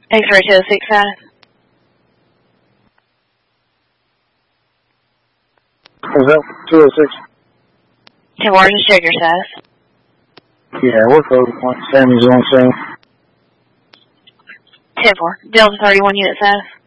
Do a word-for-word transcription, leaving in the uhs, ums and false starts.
X-ray two oh six five. Is that two oh six? ten four, just check your size. Yeah, we're close. Sammy's on sale. ten four. Delta thirty-one unit size.